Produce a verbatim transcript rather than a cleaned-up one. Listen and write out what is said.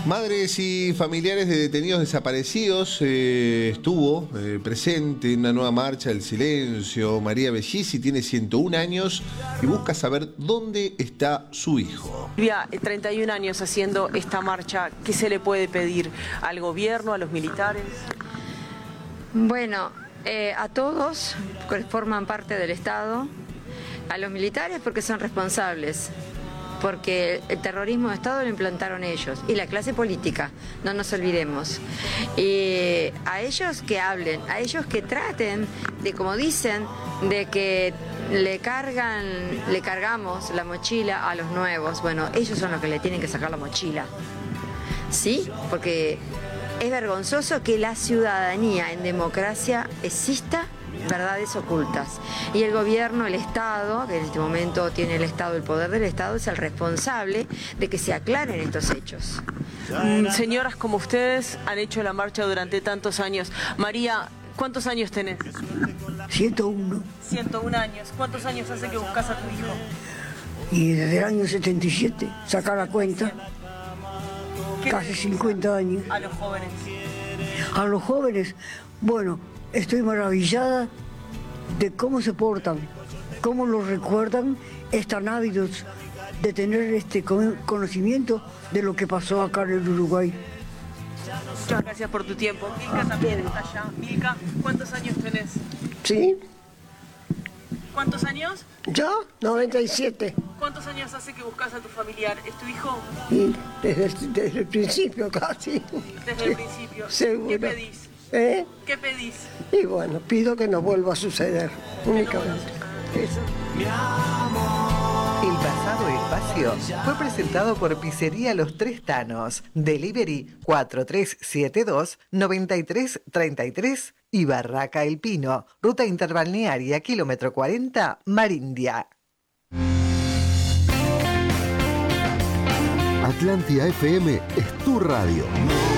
Madres y familiares de detenidos desaparecidos eh, estuvo eh, presente en una nueva marcha del silencio. María Bellisi tiene ciento un años y busca saber dónde está su hijo. Silvia, treinta y un años haciendo esta marcha, ¿qué se le puede pedir al gobierno, a los militares? Bueno, eh, a todos que forman parte del Estado, a los militares porque son responsables, porque el terrorismo de Estado lo implantaron ellos, y la clase política, no nos olvidemos. Y a ellos que hablen, a ellos que traten de, como dicen, de que le cargan, le cargamos la mochila a los nuevos. Bueno, ellos son los que le tienen que sacar la mochila, ¿sí? Porque es vergonzoso que la ciudadanía en democracia exista verdades ocultas. Y el gobierno, el Estado, que en este momento tiene el Estado, el poder del Estado, es el responsable de que se aclaren estos hechos. Mm, señoras como ustedes han hecho la marcha durante tantos años. María, ¿cuántos años tenés? ciento uno. ciento un años. ¿Cuántos años hace que buscas a tu hijo? Y desde el año setenta y siete, saca la cuenta, ¿Qué casi le cincuenta años. a los jóvenes? A los jóvenes, bueno, estoy maravillada de cómo se portan, cómo los recuerdan, están ávidos de tener este conocimiento de lo que pasó acá en el Uruguay. Muchas gracias por tu tiempo. Milka también está allá. Milka, ¿cuántos años tenés? ¿Sí? ¿Cuántos años? ¿Yo? noventa y siete. ¿Cuántos años hace que buscas a tu familiar? ¿Es tu hijo? Y desde, el- desde el principio casi. Desde el principio. Seguro. ¿Qué pedís? ¿Eh? ¿Qué pedís? Y bueno, pido que no vuelva a suceder, únicamente. Eso. El pasado espacio fue presentado por Pizzería Los Tres Tanos, Delivery cuatro tres siete dos, nueve tres tres tres y Barraca El Pino, ruta interbalnearia, kilómetro cuarenta, Marindia. Atlántida F M es tu radio.